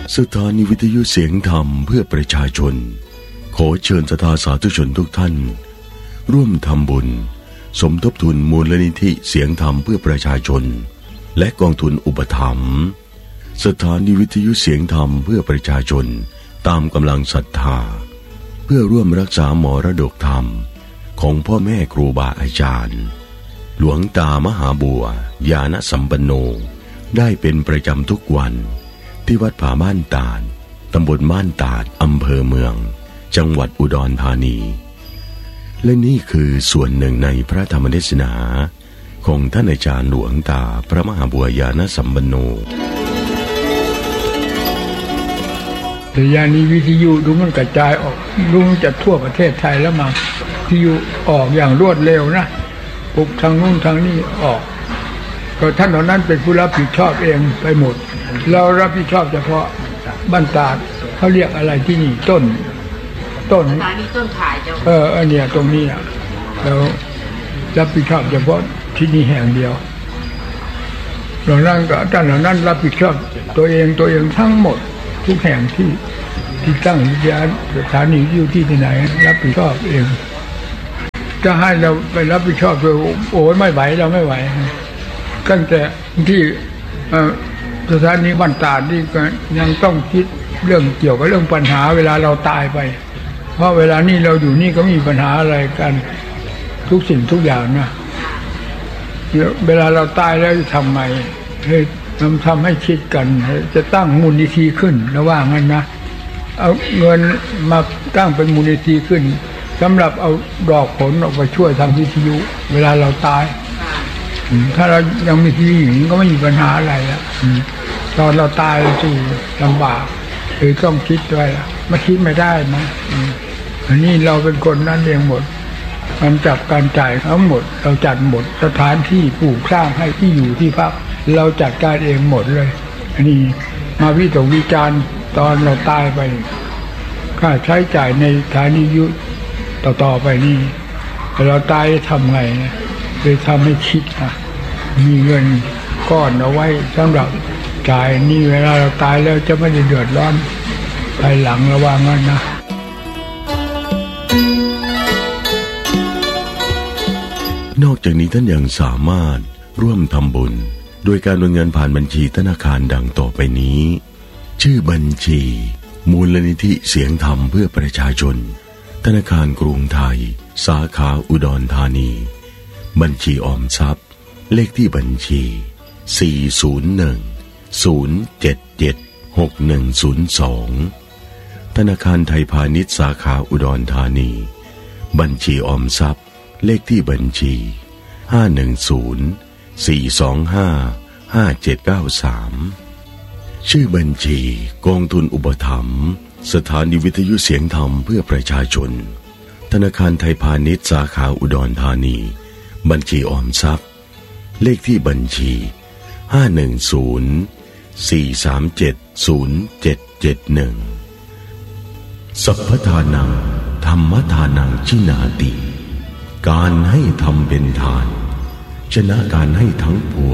สถานีวิทยุเสียงธรรมเพื่อประชาชนขอเชิญศรัทธาสาธุชนทุกท่านร่วมทำบุญสมทบทุนมูลนิธิเสียงธรรมเพื่อประชาชนและกองทุนอุปถัมภ์สถานีวิทยุเสียงธรรมเพื่อประชาชนตามกำลังศรัทธาเพื่อร่วมรักษามรดกธรรมของพ่อแม่ครูบาอาจารย์หลวงตามหาบัวญาณสัมปันโนได้เป็นประจำทุกวันที่วัดผาบ้านตาดตำบลบ้านตาดอำเภอเมืองจังหวัดอุดรธานีและนี่คือส่วนหนึ่งในพระธรรมเทศนาของท่านอาจารย์หลวงตาพระมหาบัวญาณสัมปันโนแต่ยานี้วิทยุดูมันกระจายออกรู้จะทั่วประเทศไทยแล้วมาวิทยุออกอย่างรวดเร็วนะปุ๊บทางนู้นทางนี้ออกก็ท่านเหล่านั้นเป็นผู้รับผิดชอบเองไปหมดเรารับผิดชอบเฉพาะบ้านตาดเขาเรียกอะไรที่นี่ต้นสถานีต้นขายเจ้าเนี่ยตรงนี้แล้วรับผิดชอบเฉพาะที่นี่แห่งเดียวเหล่านั้นก็ท่านเหล่านั้นรับผิดชอบตัวเองทั้งหมดทุกแห่งที่ตั้งสถานีอยู่ที่ไหนรับผิดชอบเองจะให้เราไปรับผิดชอบโดยโอ้ยไม่ไหวเราไม่ไหวตั้งแต่ที่สถานีบ้านตาดนี่ก็ยังต้องคิดเรื่องเกี่ยวกับเรื่องปัญหาเวลาเราตายไปเพราะเวลานี้เราอยู่นี่ก็มีปัญหาอะไรกันทุกสิ่งทุกอย่างนะเวลาเราตายแล้วจะทำไงทำให้คิดกันจะตั้งมูลนิธิขึ้นระว่างั้นนะเอาเงินมาตั้งเป็นมูลนิธิขึ้นสำหรับเอาดอกผลออกไปช่วยทางวิทยุเวลาเราตายถ้าเรายังมีที่อยู่ก็ไม่มีปัญหาอะไรแล้วตอนเราตายสิลำบากต้องคิดด้วยไม่คิดไม่ได้นะอันนี้เราเป็นคนนั่นเองหมดมันจับการจ่ายทั้งหมดเราจัดหมดสถานที่ปลูกสร้างให้ที่อยู่ที่พักเราจัดการเองหมดเลยอันนี้มาวิตกวิจารณ์ตอนเราตายไปค่าใช้จ่ายในสถานียุต่อไปนี่เราตายทำไงนะเลยทำให้คิดนะมีเงินก้อนเอาไว้สำหรับจ่ายนี่เวลาเราตายแล้วจะไม่ได้เดือดร้อนภายหลังระวังงั้นนะนอกจากนี้ท่านยังสามารถร่วมทำบุญโดยการโอนเงินผ่านบัญชีธนาคารดังต่อไปนี้ชื่อบัญชีมูลนิธิเสียงธรรมเพื่อประชาชนธนาคารกรุงไทยสาขาอุดรธานีบัญชีออมทรัพย์เลขที่บัญชี401-077-6102ธนาคารไทยพาณิชย์สาขาอุดรธานีบัญชีออมทรัพย์เลขที่บัญชี510-425-5793ชื่อบัญชีกองทุนอุปถัมภ์สถานีวิทยุเสียงธรรมเพื่อประชาชนธนาคารไทยพาณิชย์สาขาอุดรธานีบัญชีออมทรัพย์เลขที่บัญชี510-437-0771สัพพทานังธรรมทานังชินาติการให้ทำเป็นทานชนะการให้ทั้งปวง